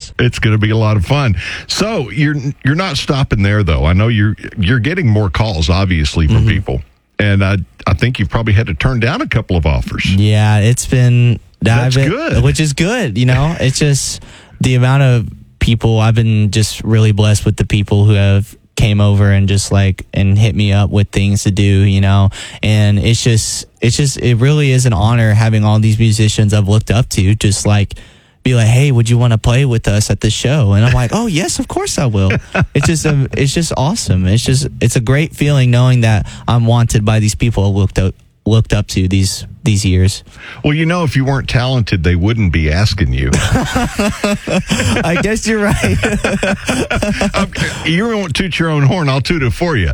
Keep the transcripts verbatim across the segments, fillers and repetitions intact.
course. It's going to be a lot of fun. So you're you're not stopping there, though. I know you're you're getting more calls, obviously, from mm-hmm. people. And I, I think you've probably had to turn down a couple of offers. Yeah, it's been... That's been, good. Which is good, you know. It's just the amount of people, I've been just really blessed with the people who have came over and just like, and hit me up with things to do, you know. And it's just, it's just, it really is an honor having all these musicians I've looked up to just like, be like, hey, would you want to play with us at the show? And I'm like, oh yes, of course I will. It's just, um, it's just awesome. It's just, it's a great feeling knowing that I'm wanted by these people I looked up, looked up to these these years. Well, you know, if you weren't talented, they wouldn't be asking you. I guess you're right. You won't toot your own horn. I'll toot it for you.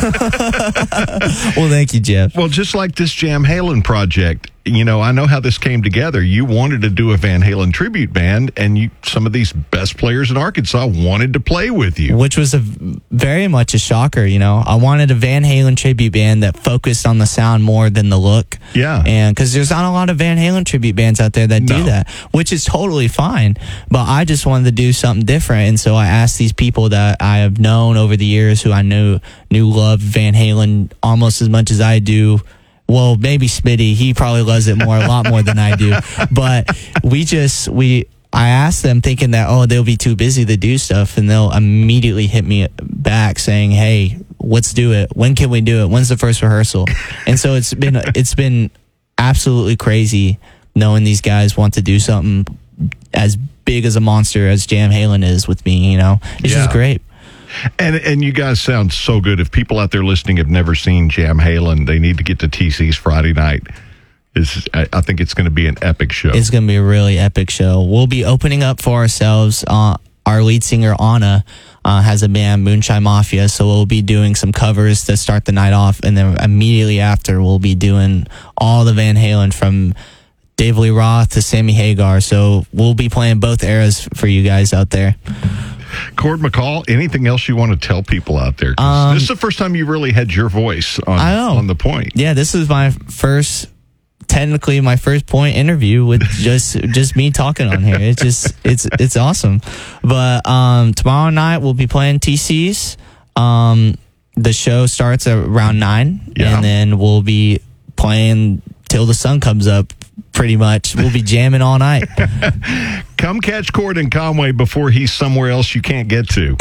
Well, thank you, Jeff. Well, just like this Jam Halen project, you know, I know how this came together. You wanted to do a Van Halen tribute band, and you, some of these best players in Arkansas wanted to play with you. Which was a very much a shocker, you know. I wanted a Van Halen tribute band that focused on the sound more than the look. Yeah. And because there's not a lot of Van Halen tribute bands out there that no. do that, which is totally fine. But I just wanted to do something different. And so I asked these people that I have known over the years who I knew, knew loved Van Halen almost as much as I do. Well, maybe Smitty, he probably loves it more, a lot more than I do. But we just, we, I asked them thinking that, oh, they'll be too busy to do stuff. And they'll immediately hit me back saying, hey, let's do it. When can we do it? When's the first rehearsal? And so it's been, it's been absolutely crazy knowing these guys want to do something as big as a monster as Jam Halen is with me, you know? It's yeah. just great. And and you guys sound so good. If people out there listening have never seen Jam Halen, they need to get to T C's Friday night. It's, I, I think it's going to be an epic show. It's going to be a really epic show. We'll be opening up for ourselves. Uh, our lead singer, Anna, uh, has a band, Moonshine Mafia, so we'll be doing some covers to start the night off, and then immediately after, we'll be doing all the Van Halen from Dave Lee Roth to Sammy Hagar. So we'll be playing both eras for you guys out there. Cord McCall, anything else you want to tell people out there? Um, this is the first time you really had your voice on, on the point. Yeah, this is my first, technically my first point interview with just just me talking on here. It's just, it's it's awesome. But um, tomorrow night we'll be playing T C's. Um, the show starts at around nine, yeah. and then we'll be playing till the sun comes up. Pretty much. We'll be jamming all night. Come catch Cord in Conway before he's somewhere else you can't get to.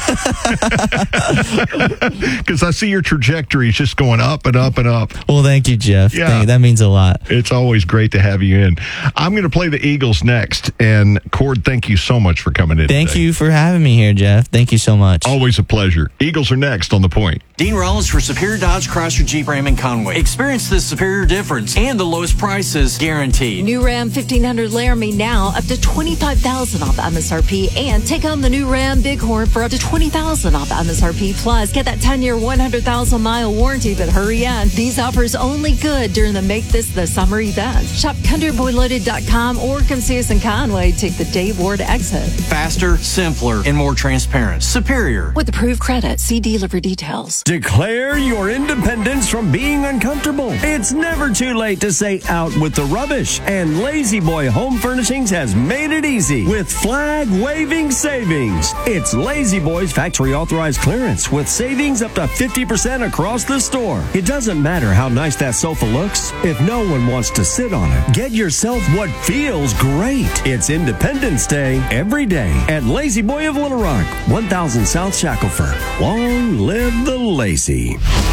Because I see your trajectory is just going up and up and up. Well, thank you, Jeff. Yeah. Thank you. That means a lot. It's always great to have you in. I'm going to play the Eagles next. And Cord, thank you so much for coming in Thank today. you for having me here, Jeff. Thank you so much. Always a pleasure. Eagles are next on The Point. Dean Rollins for Superior Dodge Chrysler Jeep Ram in Conway. Experience the superior difference and the lowest prices guaranteed. New Ram fifteen hundred Laramie now up to twenty-five thousand dollars off M S R P, and take on the new Ram Bighorn for up to twenty thousand dollars off M S R P. Plus, get that ten-year, one hundred thousand mile warranty, but hurry on. These offers only good during the Make This the Summer event. Shop country boy loaded dot com or come see us in Conway. Take the Dave Ward exit. Faster, simpler, and more transparent. Superior. With approved credit, see dealer for details. Declare your independence from being uncomfortable. It's never too late to say out with the rubbish. And Lazy Boy Home Furnishings has made it easy with flag-waving savings. It's Lazy Boy's factory authorized clearance with savings up to fifty percent across the store. It doesn't matter how nice that sofa looks if no one wants to sit on it. Get yourself what feels great. It's Independence Day every day at Lazy Boy of Little Rock, one thousand South Shackelford. Long live the lazy.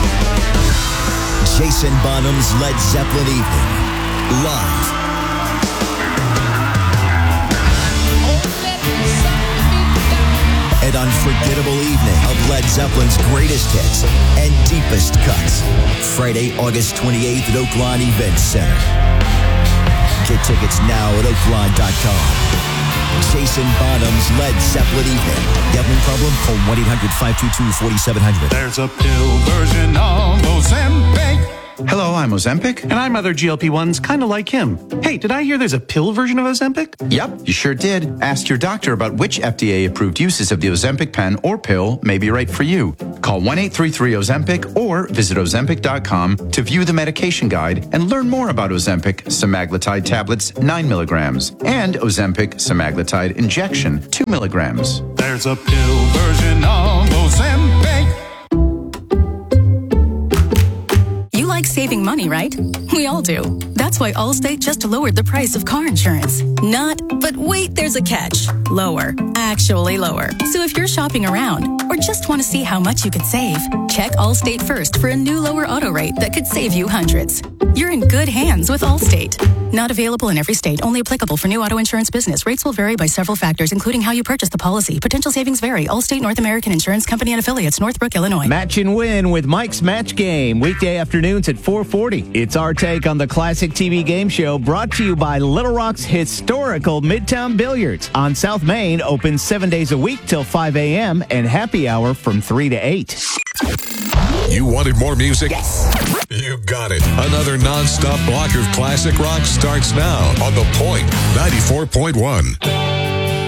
Jason Bonham's Led Zeppelin Evening. Live. An unforgettable evening of Led Zeppelin's greatest hits and deepest cuts. Friday, August twenty-eighth at Oakline Event Center. Get tickets now at oakline dot com. Jason Bonham's Led Zeppelin Evening. Gambling problem? Call one eight hundred five two two four seven zero zero. There's a pill version of Ozempic. Hello, I'm Ozempic. And I'm other G L P ones kind of like him. Hey, did I hear there's a pill version of Ozempic? Yep, you sure did. Ask your doctor about which F D A-approved uses of the Ozempic pen or pill may be right for you. Call one eight three three Ozempic or visit Ozempic dot com to view the medication guide and learn more about Ozempic semaglutide tablets nine milligrams and Ozempic semaglutide injection two milligrams. There's a pill version of Ozempic. You like saving money, right? We all do. That's why Allstate just lowered the price of car insurance. Not, but wait, there's a catch. Lower. Actually lower. So if you're shopping around or just want to see how much you could save, check Allstate first for a new lower auto rate that could save you hundreds. You're in good hands with Allstate. Not available in every state. Only applicable for new auto insurance business. Rates will vary by several factors, including how you purchase the policy. Potential savings vary. Allstate North American Insurance Company and affiliates, Northbrook, Illinois. Match and win with Mike's Match Game. Weekday afternoons at four forty. It's our take on the classic T V game show, brought to you by Little Rock's historical Midtown Billiards on South Main. Open seven days a week till five a.m. and happy hour from three to eight. You wanted more music? Yes. You got it. Another non-stop block of classic rock starts now on The Point ninety-four point one.